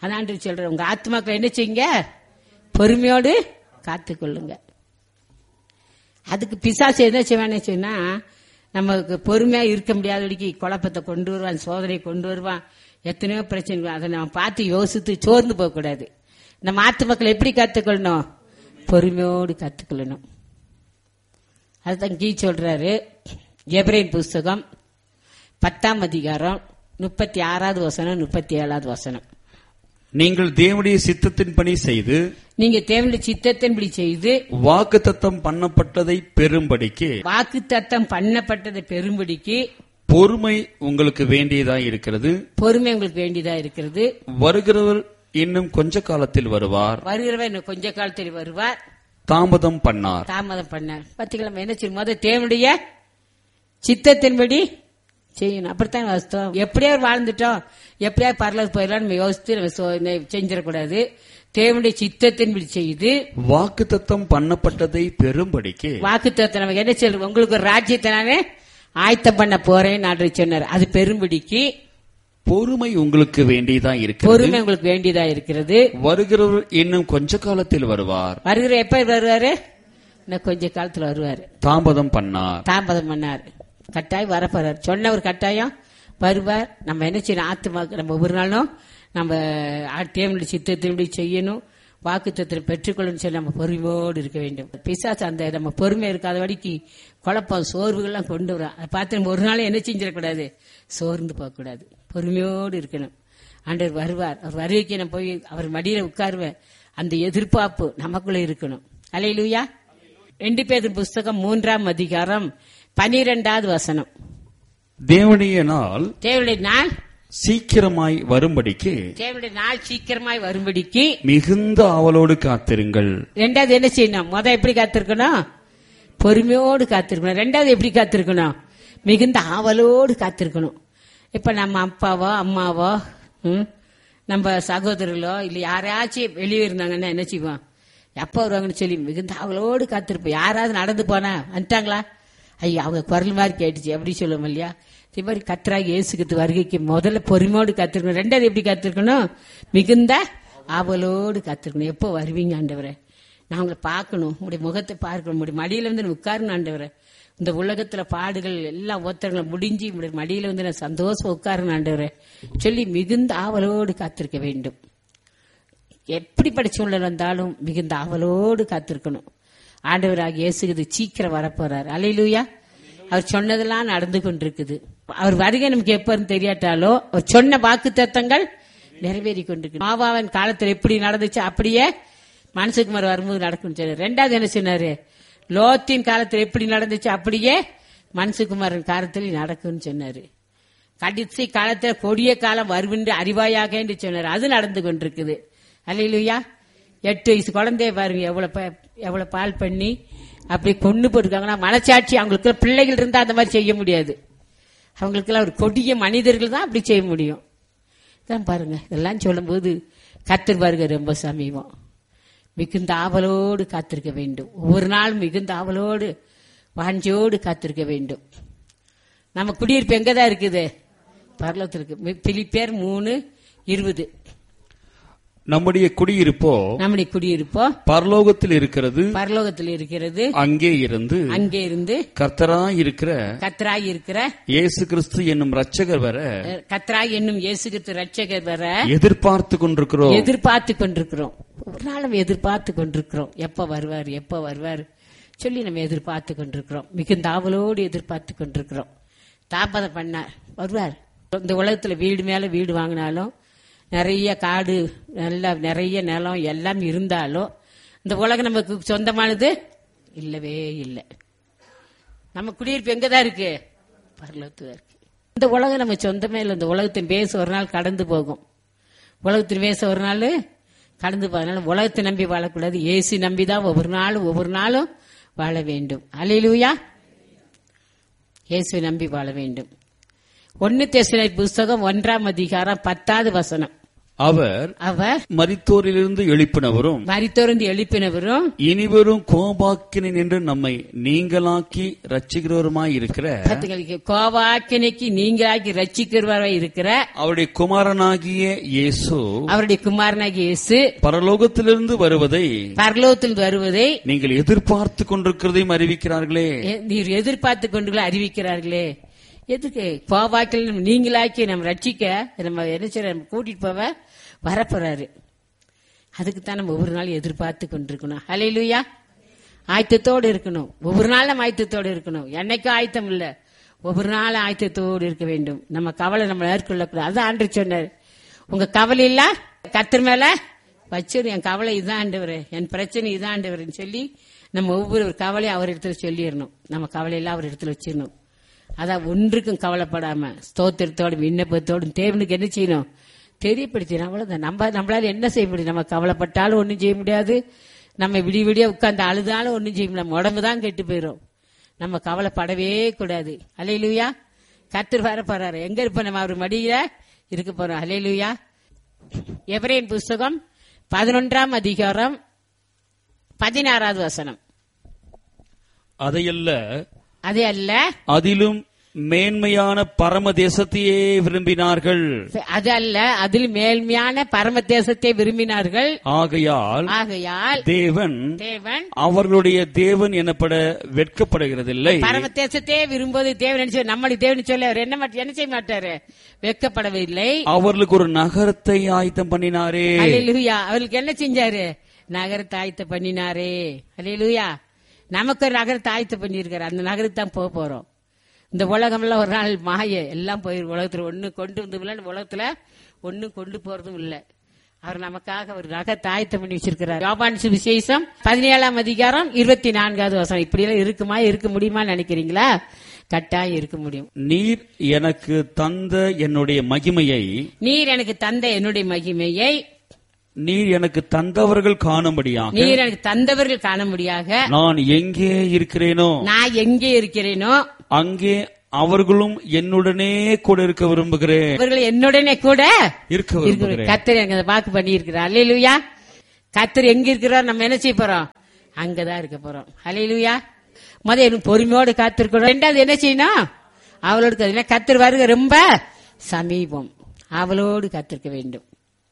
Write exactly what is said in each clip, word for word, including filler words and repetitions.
அதாண்டு சொல்ற, உங்க ஆத்மாக்களை என்ன செய்யுங்க, பொறுமையோடு காத்துக்கொள்ளுங்க. அதுக்கு பிசாசு என்ன செய்வான்னு சொன்னா, நமக்கு பொறுமையா இருக்க முடியாதபடிக்கு குழப்பத்தை கொண்டு வருவான், சோதனை கொண்டு வருவான், எத்தனையோ பிரச்சனை. அதை நம்ம பார்த்து யோசித்து சோர்ந்து போக கூடாது. நம்ம ஆத்மாக்களை எப்படி கத்துக்கொள்ளணும், பொறுமையோடு கத்துக்கொள்ளணும். அதுதான் கீ சொல்றாரு. எபிரேயர் புஸ்தகம் பத்தாம் அதிகாரம் முப்பத்தி ஆறாவது வசனம் முப்பத்தி ஏழாவது வசனம். நீங்கள் தேவனுடைய சித்தத்தின்படி செய்து நீங்க தேவனுடைய சித்தத்தின்படி செய்து வாக்குத்தத்தம் பண்ணப்பட்டதை பெறும்படிக்கு வாக்குத்தத்தம் பண்ணப்பட்டதை பெறும்படிக்கு பொறுமை உங்களுக்கு வேண்டியதா இருக்கிறது. பொறுமை உங்களுக்கு வேண்டியதா இருக்கிறது. வருகிறவர் இன்னும் கொஞ்ச காலத்தில் வருவார். வருகிறவர் இன்னும் கொஞ்ச காலத்தில் வருவார். தாமதம் பண்ணார். தாமதம் பண்ணார். பத்திக்கிழமை என்ன செய்யும், முதல் தேவனுடைய சித்தத்தின்படி செய்யணும். அப்படித்தான் வாஸ்தவம். எப்படியா வாழ்ந்துட்டோம், எப்படியா பரலோகம் போயிடலாம் நம்ம யோசித்து நம்ம செஞ்சிடக்கூடாது. தேவனுடைய சித்தத்தின்படி செய்து வாக்குத்தத்தம் பண்ணப்பட்டதை பெறும்படிக்கு வாக்குத்தத்தம் நமக்கு என்ன சொல்றோம், உங்களுக்கு ஒரு ராஜ்யத்தை நானே ஆயத்தம் பண்ண போறேன் நாடு சொன்னார். அது பெரும்படிக்கு பொறுமை உங்களுக்கு வேண்டியதா இருக்கிறது. பொறுமை உங்களுக்கு வேண்டியதா இருக்கிறது. வருகிறவர் இன்னும் கொஞ்ச காலத்தில் வருவார். வருகிற எப்ப வருவாரு, இன்னும் கொஞ்ச காலத்துல வருவாரு. தாமதம் பண்ணார். தாமதம் பண்ணார். கட்டாயம் வரப்போறார். சொன்ன ஒரு கட்டாயம் வருவார். நம்ம என்ன செய்யணும், ஆத்துமாக்கு நம்ம ஒவ்வொரு நாளும் நம்ம தேவனுடைய சித்தத்தின்படி செய்யணும், வாக்குத்தத்தம் பெற்றுக்கொள்ளணும் சொல்லி நம்ம பொறுமையோடு இருக்க வேண்டும். பிசாசு அந்த நம்ம பொறுமை இருக்காத வரைக்கு குழப்பம் சோர்வுகள்லாம் கொண்டு வரும். அதை பார்த்து நம்ம ஒரு நாளும் என்ன செஞ்சிடக்கூடாது, சோர்ந்து போகக்கூடாது, பொறுமையோடு இருக்கணும். ஆண்டவர் வருவார். அவர் வருகைக்கு நான் போய் அவர் மடியில உட்காருவேன். அந்த எதிர்பார்ப்பு நமக்குள்ள இருக்கணும். அல்லேலூயா. ரெண்டு பேர் புஸ்தகம் மூன்றாம் அதிகாரம் பனிரெண்டாவது வசனம். தேவனுடைய நாள் தேவனுடைய நாள் சீக்கிரமாய் வரும்படிக்கு தேவனுடைய நாள் சீக்கிரமாய் வரும்படிக்கு மிகுந்த ஆவலோடு காத்திருங்கள். ரெண்டாவது என்ன செய்யணும், முத எப்படி காத்திருக்கணும், பொறுமையோடு காத்திருக்கணும். ரெண்டாவது எப்படி காத்திருக்கணும், மிகுந்த ஆவலோடு காத்திருக்கணும். இப்ப நம்ம அப்பாவோ அம்மாவோ நம்ம சகோதரர்களோ இல்ல யாராச்சும் வெளியே இருந்தாங்கன்னா என்ன செய்வோம், எப்ப வருவாங்கன்னு சொல்லி மிகுந்த ஆவலோடு காத்திருப்போம். யாராவது நடந்து போனா வந்துட்டாங்களா, ஐயா அவங்க குரல் மாதிரி கேட்டுச்சு அப்படி சொல்லுவோம் இல்லையா. இதே மாதிரி கர்த்தராகிய இயேசுவின் வருகைக்கு முதல்ல பொறுமையோடு காத்திருக்கணும். ரெண்டாவது எப்படி காத்திருக்கணும், மிகுந்த ஆவலோடு காத்திருக்கணும். எப்போ வருவீங்க ஆண்டவரே, நான் உங்களை பார்க்கணும், உங்களுடைய முகத்தை பார்க்கணும், உங்களுடைய மடியில வந்து நான் உட்காரணும் ஆண்டவரே. இந்த உலகத்துல பாடுகள் எல்லாம் ஒருத்தர்களை முடிஞ்சு உங்களுடைய மடியில வந்து நான் சந்தோஷம் உட்காரணும் ஆண்டவரே சொல்லி மிகுந்த ஆவலோடு காத்திருக்க வேண்டும். எப்படிப்பட்ட சூழ்நிலை வந்தாலும் மிகுந்த ஆவலோடு காத்திருக்கணும். ஆண்டவராக இயேசு சீக்கிரம் வரப்போறார். அல்லேலூயா. அவர் சொன்னதெல்லாம் நடந்து கொண்டிருக்குது. அவர் வருகை நமக்கு எப்ப தெரியாட்டாலோ அவர் சொன்ன வாக்கு தத்தங்கள் நிறைவேறி கொண்டிருக்கு. மாவாவின் காலத்தில் எப்படி நடந்துச்சு அப்படியே மனுஷகுமார் வரும்போது நடக்கும். ரெண்டாவது என்ன சொன்னாரு, லோத்தின் காலத்தில் எப்படி நடந்துச்சு அப்படியே மனுஷகுமாரன் காலத்தில் நடக்கும்னு சொன்னாரு. கடைசி காலத்தில் கொடிய காலம் வருவென்று அறிவாயாக என்று சொன்னாரு. அது நடந்து கொண்டிருக்குது. அல்லேலூயா. எட்டு வயசு குழந்தைய பாருங்க எவ்வளவு எவ்வளவு பால் பண்ணி அப்படி கொண்டு போயிருக்காங்கன்னா மனசாட்சி அவங்களுக்கு பிள்ளைகள் இருந்தா அந்த மாதிரி செய்ய முடியாது. அவங்களுக்கு எல்லாம் ஒரு கொடிய மனிதர்கள் தான் அப்படி செய்ய முடியும். தான் பாருங்க இதெல்லாம் சொல்லும் போது கர்த்தர் வருகை ரொம்ப சமீபம். மிகுந்த ஆவலோடு காத்திருக்க வேண்டும். ஒவ்வொரு நாள் மிகுந்த ஆவலோடு வாஞ்சோடு காத்திருக்க வேண்டும். நம்ம குடியிருப்பு எங்கதான் இருக்குது, பரலோகத்தில் இருக்கு. பிலிப்பியர் மூணு இருபது. நம்முடைய குடியிருப்போ நம்முடைய குடியிருப்போ பரலோகத்தில் இருக்கிறது. பரலோகத்தில் இருக்கிறது. அங்கே இருந்து அங்கே இருந்து கர்த்தராய் இருக்கிற கர்த்தராய் இருக்கிற இயேசு கிறிஸ்து என்னும் ரட்சகர் வர கர்த்தராய் என்னும் இயேசு கிறிஸ்து ரட்சகர் வர எதிர்பார்த்து கொண்டிருக்கிறோம் எதிர்பார்த்து கொண்டிருக்கிறோம் ஒரு நாளும் எதிர்பார்த்து கொண்டிருக்கிறோம். எப்ப வருவார் எப்ப வருவார் சொல்லி நம்ம எதிர்பார்த்து கொண்டிருக்கிறோம். மிகுந்த ஆவலோடு எதிர்பார்த்து கொண்டிருக்கிறோம். தாமதம் பண்ணார், வருவார். இந்த உலகத்துல வீடு மேல வீடு வாங்கினாலும் நிறைய காடு நல்லா நிறைய நிலம் எல்லாம் இருந்தாலும் இந்த உலகம் நமக்கு சொந்தமானது இல்லவே இல்லை. நம்ம குடியிருப்பு எங்கதான் இருக்கு, பரலோகத்துல இருக்கு. இந்த உலகம் நம்ம சொந்தமே இல்லை. இந்த உலகத்தின் பேச ஒரு நாள் கடந்து போகும். உலகத்தின் பேச ஒரு நாள் கடந்து போகிறதுனால உலகத்தை நம்பி வாழக்கூடாது. ஏசி நம்பிதான் ஒவ்வொரு நாளும் ஒவ்வொரு நாளும் வாழ வேண்டும். அல்லேலூயா. இயேசுவை நம்பி வாழ வேண்டும். ஒன்னு தெசலோனிக்கேயர் புஸ்தகம் ஒன்றாம் அதிகாரம் பத்தாவது வசனம். அவர் அவர் மரித்தோரிலிருந்து எழுப்பினவரும் மரித்தோரிலிருந்து எழுப்பினவரும் இனிவரும் கோபாக்கினை என்று நம்மை நீங்களாக்கி ரட்சிக்கிறவருமாய் இருக்கிற பாத்தீங்களா, கோபாக்கினைக்கு நீங்களாக்கி ரட்சிக்கிறவராய் இருக்கிற அவருடைய குமாரனாகிய இயேசு அவருடைய குமாரனாகிய இயேசு பரலோகத்திலிருந்து வருவதை பரலோகத்தில் வருவதை நீங்கள் எதிர்பார்த்து கொண்டிருக்கிறதையும் அறிவிக்கிறார்களே. எ- நீர் எதிர்பார்த்து கொண்டு அறிவிக்கிறார்களே. எதுக்கு கோபாக்கில் நீங்களாக்கி நம்ம ரட்சிக்க நம்ம என்ன செய்ய நம்ம கூட்டிட்டு போவ வரப்போறாரு. அதுக்குத்தான் நம்ம ஒவ்வொரு நாள் எதிர்பார்த்து கொண்டிருக்கணும். ஹல்லேலூயா. ஆயத்தத்தோடு இருக்கணும். ஒவ்வொரு நாளும் நம்ம ஆயத்தத்தோடு இருக்கணும். என்னைக்கும் ஆயத்தம் இல்ல, ஒவ்வொரு நாளும் ஆயத்தத்தோடு இருக்க வேண்டும். நம்ம கவலை நம்ம மேற்கொள்ளக்கூடாது. அதான் ஆண்டவர் சொன்னார், உங்க கவலை இல்ல கர்த்தர் மேல வச்சிரு. என் கவலை இதான் ஆண்டவர், என் பிரச்சனை இதான் ஆண்டவர்னு சொல்லி நம்ம ஒவ்வொரு கவலையும் அவர் இடத்துல சொல்லிடணும். நம்ம கவலையெல்லாம் அவர் இடத்துல வச்சிடணும். அதான் ஒன்றுக்கும் கவலைப்படாம ஸ்தோத்திரத்தோடும் விண்ணப்பத்தோடும் தேவனுக்கு என்ன செய்யணும், தெரியப்படுத்திடும். அவ்வளவுதான். நம்ம நம்மளால என்ன செய்ய முடியும்? நம்ம கவலைப்பட்டாலும் ஒன்றும் செய்ய முடியாது. நம்ம விடிய விடிய உட்கார்ந்து அழுதாலும் ஒன்றும் செய்ய முடியும். நம்ம உடம்பு தான் கெட்டு போயிடும். நம்ம கவலைப்படவே கூடாது. அல்லேலூயா. கர்த்தர் வர போறாரு. எங்க இருப்போம்? நம்ம அவர் மடியில இருக்க போறோம். அல்லேலூயா. எபிரேயர் புஸ்தகம் பதினொன்றாம் அதிகாரம் பதினாறாவது வசனம். அதையல்ல, அதே அல்ல, அதிலும் மேன்மையான பரம தேசத்தையே விரும்பினார்கள். அது அல்ல, அதில் மேல்மையான பரம தேசத்தை விரும்பினார்கள். ஆகையால் ஆகையால் தேவன் தேவன் அவர்களுடைய தேவன் எனப்பட வெட்கப்படுகிறதில்லை. பரம தேசத்தையே விரும்புவது தேவன் என்ன செய்ய, நம்மளுடைய தேவன் சொல்ல அவர் என்ன மாட்ட- என்ன செய்ய மாட்டாரு, வெட்கப்படவில்லை. அவர்களுக்கு ஒரு நகரத்தை ஆயத்தம் பண்ணினாரே. அல்லேலூயா. அவருக்கு என்ன செஞ்சாரு? நகரத்தை ஆயத்தம் பண்ணினாரே. அல்லேலூயா. நமக்கு ஒரு நகரத்தை ஆயத்தம் பண்ணியிருக்காரு. அந்த நகரத்துக்கு தான் போக போறோம். இந்த உலகம்லாம் ஒரு நாள் மாய எல்லாம் போயிரு. உலகத்துல ஒண்ணு கொண்டு வந்து உலகத்துல ஒன்னும் கொண்டு போறதும் இல்ல. அவர் நமக்காக ஒரு நகரத்தை ஆயத்தம் பண்ணி வச்சிருக்கிறார். யோவான் சுவிசேஷம் பதினேழாம் அதிகாரம் இருபத்தி நான்காவது வசனம். இப்படி எல்லாம் இருக்குமா, இருக்க முடியுமா நினைக்கிறீங்களா? கட்டாயம் இருக்க முடியும். நீர் எனக்கு தந்த என்னுடைய மகிமையை நீர் எனக்கு தந்த என்னுடைய மகிமையை நீர் எனக்கு தந்தவர்கள் காணும்படியாக நீர் எனக்கு தந்தவர்கள் காணும்படியாக நான் எங்கே இருக்கிறேனோ நான் எங்கே இருக்கிறேனோ அங்கே அவர்களும் என்னுடனே கூட இருக்க விரும்புகிறேன். அவர்கள் என்னுடனே கூட இருக்க விரும்புகிறேன். கர்த்தர் எனக்கு அதை வாக்கு பண்ணி இருக்கிறார். அல்லேலூயா. கர்த்தர் எங்க இருக்கிறார்? நம்ம என்ன செய்ய போறோம்? அங்கதான் இருக்க போறோம். அல்லேலூயா. முதல்ல பொறுமையோடு காத்திருக்கணும். ரெண்டாவது என்ன செய்யணும்? அவளோடு கத்து- கர்த்தர் வருக ரொம்ப சமீபம். அவளோடு காத்திருக்க வேண்டும்.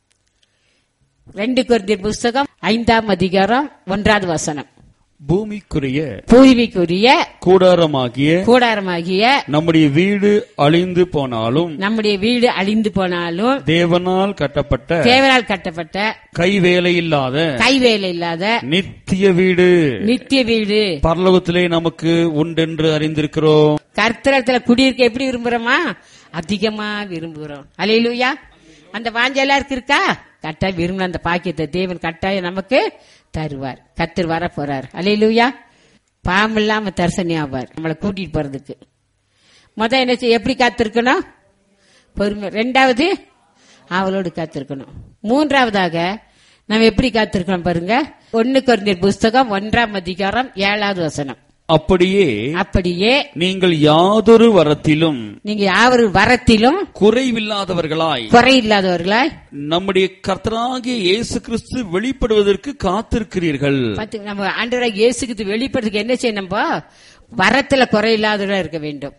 ரெண்டு கொரிந்தியர் புஸ்தகம் ஐந்தாம் அதிகாரம் ஒன்றாவது வசனம். பூமிக்குரிய பூமிக்குரிய கூடாரமாகிய கூடாரமாகிய நம்முடைய வீடு அழிந்து போனாலும் நம்முடைய வீடு அழிந்து போனாலும் தேவனால் கட்டப்பட்ட தேவனால் கட்டப்பட்ட கைவேலையில்லாத கைவேலை இல்லாத நித்திய வீடு நித்திய வீடு பரலோகத்திலே நமக்கு உண்டென்று அறிந்திருக்கிறோம். கர்த்தரத்துல குடியிருக்க எப்படி விரும்புறோமா? அதிகமா விரும்புகிறோம். அல்லேலூயா. அந்த வாஞ்ச எல்லாருக்கும் இருக்கா? கட்டாயம் விரும்பின அந்த பாக்கியத்தை தேவன் கட்டாயம் நமக்கு தருவார். கர்த்தர் வர போறார். அல்லேலூயா. பாவம் இல்லாம தரிசனி ஆவார் நம்மளை கூட்டிட்டு போறதுக்கு. முத என்ன செய்ய, எப்படி காத்திருக்கணும்? பொறுமை. ரெண்டாவது அவளோடு காத்திருக்கணும். மூன்றாவதாக நம்ம எப்படி காத்திருக்கணும் பாருங்க. ஒன்னு கொரிந்தியர் புஸ்தகம் ஒன்றாம் அதிகாரம் ஏழாவது வசனம். அப்படியே அப்படியே நீங்கள் யாதொரு வரத்திலும் நீங்க யாவரு வரத்திலும் குறைவில்லாதவர்களாய் குறை இல்லாதவர்களாய் நம்முடைய கர்த்தராகிய இயேசு கிறிஸ்து வெளிப்படுவதற்கு காத்திருக்கிறீர்கள். பார்த்து நம்ம ஆண்டவராகிய இயேசு கிறிஸ்து வெளிப்படுறதுக்கு என்ன செய்யணும்? நம்ம வரத்துல குறை இல்லாதவர்களா இருக்க வேண்டும்.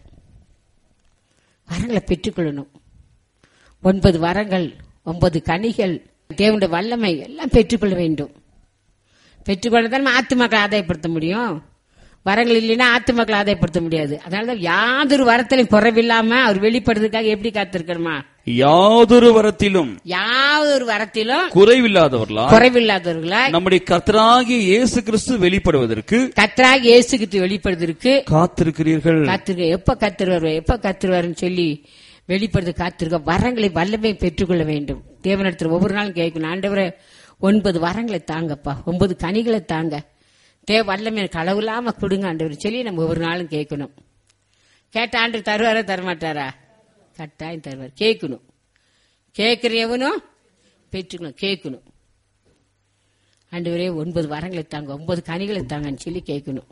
வரங்களை பெற்றுக்கொள்ளணும். ஒன்பது வரங்கள், ஒன்பது கனிகள், தேவனுடைய வல்லமை எல்லாம் பெற்றுக்கொள்ள வேண்டும். பெற்றுக்கொள்ளதான் நம்ம ஆத்துமக்களை ஆதாயப்படுத்த முடியும். வரங்கள் இல்லைன்னா ஆத்துமக்களை ஆதாயப்படுத்த முடியாது. அதனாலதான் யாதொரு வரத்திலும் குறைவில்லாம அவர் வெளிப்படுறதுக்காக எப்படி காத்திருக்கணுமா? யாதொரு வரத்திலும் யாதொரு வரத்திலும் குறைவில்லாதவர்களா குறைவில்லாதவர்களா நம்முடைய கர்த்தராகிய இயேசு கிறிஸ்து வெளிப்படுவதற்கு கர்த்தராகிய இயேசு கிறிஸ்து வெளிப்படுவதற்கு காத்திருக்கிறீர்கள். காத்திருக்க. எப்ப கர்த்தர் வருவார், எப்ப கர்த்தர் வருவார்னு சொல்லி வெளிப்படுத்த காத்திருக்க. வரங்களை வல்லமை பெற்றுக்கொள்ள வேண்டும். தேவனிடத்தில் ஒவ்வொரு நாளும் கேட்கணும், ஆண்டவரே ஒன்பது வரங்களை தாங்கப்பா, ஒன்பது கனிகளை தாங்க, தேவ வல்லமை களவில்லாம கொடுங்க ஆண்டவர் சொல்லி நம்ம ஒவ்வொரு நாளும் கேட்கணும். கேட்ட ஆண்டவர் தருவாரா தரமாட்டாரா? கட்டாயம் தருவார். கேட்கணும். கேட்கிறவனும் பெற்றுக்கணும். கேட்கணும். ஆண்டவரே ஒன்பது வரங்களை தாங்க, ஒன்பது கனிகளை தாங்கன்னு சொல்லி கேட்கணும்.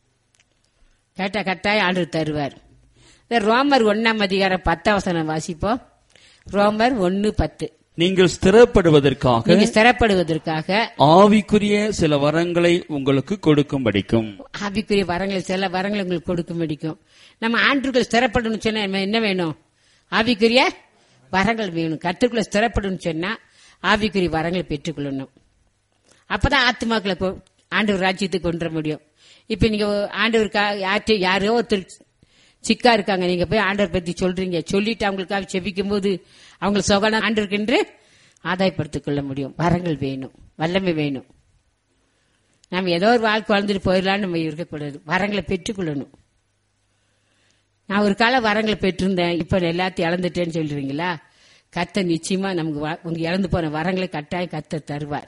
கேட்டா கட்டாயம் ஆண்டவர் தருவார். ரோமர் ஒன்னாம் அதிகாரம் பத்தாம் வசனம் வாசிப்போம். ரோமர் ஒன்னு பத்து. நீங்கள் ஸ்திரப்படுவதற்காக நீங்க ஸ்திரப்படுவதற்காக ஆவிக்குரிய சில வரங்களை உங்களுக்கு கொடுக்கும்படிக்கும். ஆவிக்குரிய வரங்களை சில வரங்களை உங்களுக்கு கொடுக்கும்படிக்கும். நம்ம ஆண்டுக்குள்ள ஸ்திரப்படணும்னு சொன்னா நம்ம என்ன வேணும்? ஆவிக்குரிய வரங்கள் வேணும். கர்த்தருக்குள்ள ஸ்திரப்படணும்னு சொன்னா ஆவிக்குரிய வரங்களை பெற்றுக்கொள்ளணும். அப்பதான் ஆத்மாக்களை ஆண்டவர் ராஜ்யத்துக்கு கொண்டு வர முடியும். இப்ப நீங்க ஆண்டவருக்காக யாரோ ஒருத்தர் சிக்கா இருக்காங்க, நீங்க போய் ஆண்டவர் பத்தி சொல்றீங்க, சொல்லிட்டு அவங்களுக்காக செபிக்கும் போது அவங்க சொகன ஆண்டவருக்கு ஆதாயப்படுத்திக் கொள்ள முடியும். வரங்கள் வேணும், வல்லமை வேணும். நம்ம ஏதோ ஒரு வாழ்க்கை வாழ்ந்துட்டு போயிடலான்னு நம்ம இருக்கக்கூடாது. வரங்களை பெற்றுக்கொள்ளணும். நான் ஒரு கால வரங்களை பெற்றிருந்தேன், இப்ப எல்லாத்தையும் இழந்துட்டேன்னு சொல்றீங்களா? கர்த்தர் நிச்சயமா நமக்கு உங்க இழந்து போன வரங்களை கட்டாயம் கர்த்தர் தருவார்.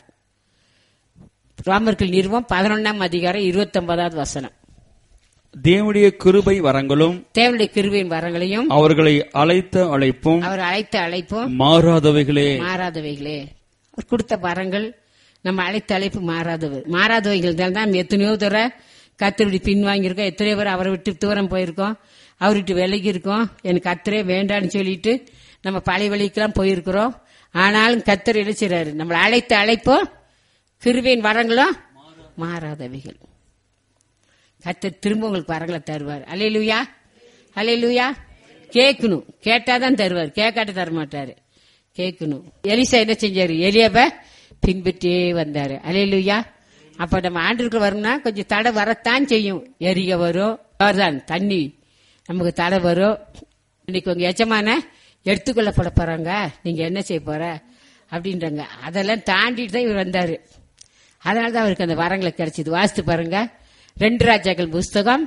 ரோமர்கள் நிறுவம் பதினொன்னாம் அதிகாரம் இருபத்தி ஒன்பதாவது வசனம். தேவனுடைய கிருபை வரங்களும் தேவனுடைய கிருபையின் வரங்களையும் அவர்களை அழைத்த அழைப்பும் அவர் அழைத்த அழைப்பும் மாறாதவைகளே மாறாதவைகளே. அவர் கொடுத்த வரங்கள் நம்ம அழைத்த அழைப்பு மாறாதவை மாறாதவைகள் தான். நம்ம எத்தனையோ தூர கர்த்தருடைய பின்வாங்கியிருக்கோம், எத்தனையோ பேர் அவரை விட்டு தூரம் போயிருக்கோம், அவர்கிட்ட விலகி இருக்கோம். எனக்கு கர்த்தரே வேண்டான்னு சொல்லிட்டு நம்ம பழைய வழிக்கெல்லாம் போயிருக்கிறோம். ஆனாலும் கர்த்தர் என்ன செய்றாரு? நம்மளை அழைத்த அழைப்போ கிருபையின் வரங்களும் மாறாதவைகள். கர்த்தர் திரும்ப உங்களுக்கு வரங்களை தருவார். அல்லேலூயா, அல்லேலூயா. கேட்கணும், கேட்டாதான் தருவார், கேட்காட்ட தர மாட்டாரு. கேட்கணும். எலிசா என்ன செஞ்சாரு? எலியாவை பின்பற்றியே வந்தாரு. அல்லேலூயா. அப்ப நம்ம ஆண்டுக்கு வரணும்னா கொஞ்சம் தடை வரத்தான் செய்யும். எரிய வரும், தான் தண்ணி நமக்கு தடை வரும். இன்னைக்கு உங்க எஜமான எடுத்துக்கொள்ளப்பட போறாங்க, நீங்க என்ன செய்ய போற அப்படின்றாங்க. அதெல்லாம் தாண்டிட்டு தான் இவர் வந்தாரு. அதனாலதான் அவருக்கு அந்த வரங்களை கிடைச்சது. வாசித்து பாருங்க, ரெண்டு ராஜாக்கள் புஸ்தகம்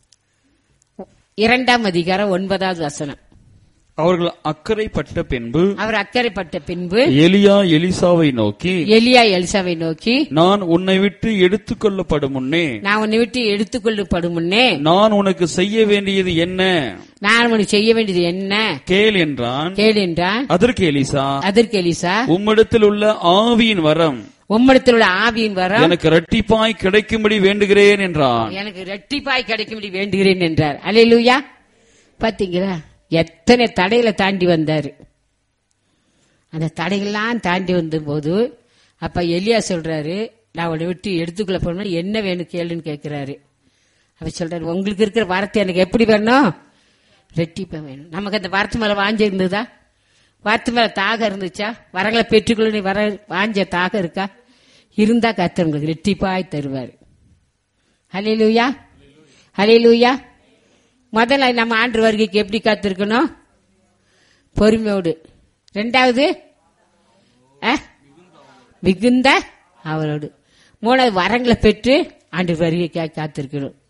இரண்டாம் அதிகாரம் ஒன்பதாவது வசனம். அவர்கள் அக்கறைப்பட்ட பின்பு அவர் அக்கறைப்பட்ட பின்பு எலியா எலிசாவை நோக்கி எலியா எலிசாவை நோக்கி நான் உன்னை விட்டு எடுத்துக்கொள்ளப்படும் முன்னே நான் உன்னை விட்டு எடுத்துக்கொள்ளப்படும் முன்னே நான் உனக்கு செய்ய வேண்டியது என்ன? நான் உனக்கு செய்ய வேண்டியது என்ன? கேள் என்றான். கேள் என்றான். அதற்கு எலிசா அதற்கு எலிசா உம்மிடத்தில் உள்ள ஆவியின் வரம் உம்மிடத்தில் உள்ள ஆவியின் வரம் எனக்கு இரட்டிப்பாய் கிடைக்கும்படி வேண்டுகிறேன் என்றான். எனக்கு இரட்டிப்பாய் கிடைக்கும்படி வேண்டுகிறேன் என்றார். அல்லேலூயா. பாத்தீங்களா எத்தனை தடையில தாண்டி வந்தாரு. அந்த தடைகள்லாம் தாண்டி வந்த போது அப்ப எலியா சொல்றாரு, நான் உன்னை விட்டு எடுத்துக்கொள்ள போன என்ன வேணும் கேளுன்னு கேட்கிறாரு. அவ சொல்றாரு, உங்களுக்கு இருக்கிற வார்த்தை எனக்கு எப்படி வேணும்? ரெட்டிப்பா வேணும். நமக்கு அந்த வார்த்தை மேல வாஞ்ச இருந்ததா? வார்த்தை மேல தாக இருந்துச்சா? வரங்களை பெற்றுக்கொள்ள வர வாஞ்ச தாக இருக்கா? இருந்தா கர்த்தர் உங்களுக்கு ரெட்டிப்பாய் தருவாரு. ஹல்லேலூயா, ஹல்லேலூயா. முதல்ல நம்ம ஆண்டு வருகைக்கு எப்படி காத்திருக்கணும்? பொறுமையோடு. ரெண்டாவது மிகுந்த அவரோடு. மூணாவது வரங்களை பெற்று ஆண்டு வருகைக்காக காத்திருக்கணும்.